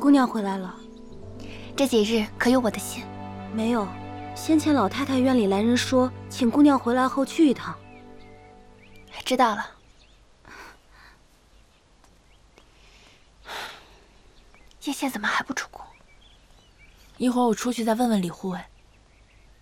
姑娘回来了。 这几日可有我的信？ 没有，先前老太太院里来人说，请姑娘回来后去一趟。 知道了。叶县怎么还不出宫？ 一会儿我出去再问问李护卫。